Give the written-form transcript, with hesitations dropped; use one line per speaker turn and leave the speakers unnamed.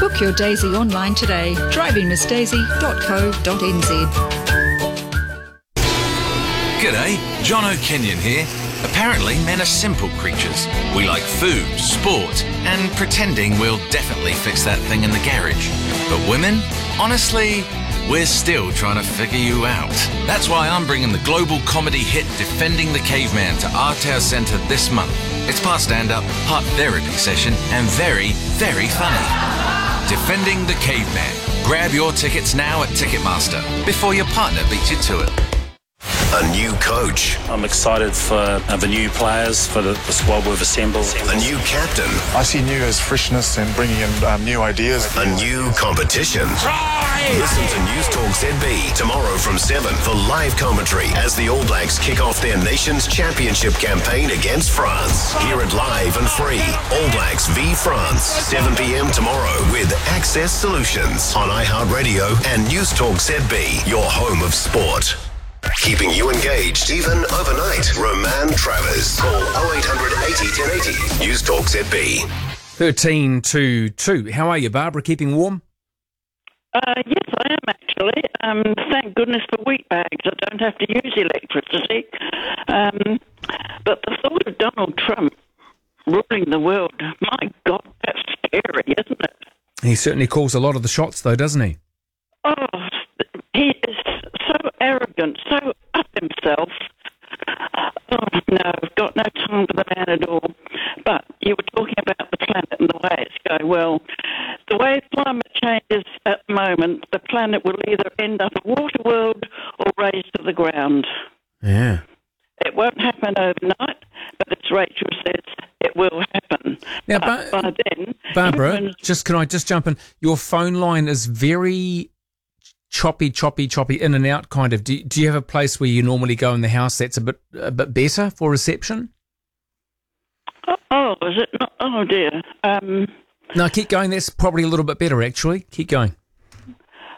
Book your Daisy online today. drivingmissdaisy.co.nz.
G'day, John O'Kenyon here. Apparently, men are simple creatures. We like food, sport, and pretending we'll definitely fix that thing in the garage. But women? Honestly, we're still trying to figure you out. That's why I'm bringing the global comedy hit Defending the Caveman to Arthouse Centre this month. It's part stand-up, part therapy session, and very, very funny. Defending the Caveman. Grab your tickets now at Ticketmaster before your partner beats you to it.
A new coach.
I'm excited for the new players, for the squad we've assembled.
A new captain.
I see new as freshness and bringing in new ideas.
A new competition. Listen to News Talk ZB tomorrow from 7 for live commentary as the All Blacks kick off their nation's championship campaign against France. Hear it live and free. All Blacks v France, 7 p.m. tomorrow with Access Solutions on iHeartRadio and News Talk ZB, your home of sport. Keeping you engaged even overnight. Roman Travers. Call 0800 80 1080. News Talk ZB.
13 to 2. How are you, Barbara? Keeping warm?
Yes, I am actually. Thank goodness for wheat bags. I don't have to use electricity. But the thought of Donald Trump ruling the world, my God, that's scary, isn't it?
He certainly calls a lot of the shots, though, doesn't he?
Oh, he is so arrogant, so up himself. Oh, no, I've got no time for the man at all. But you were talking about the planet and the way it's going. Well, the way climate change is at the moment, the planet will either end up a water world or razed to the ground.
Yeah.
It won't happen overnight, but as Rachel says, it will happen.
Now,
by then,
Barbara,
humans...
can I just jump in? Your phone line is very choppy, in and out, kind of. Do you have a place where you normally go in the house that's a bit better for reception?
Oh, is it not? Oh, dear.
No, keep going. That's probably a little bit better, actually. Keep going.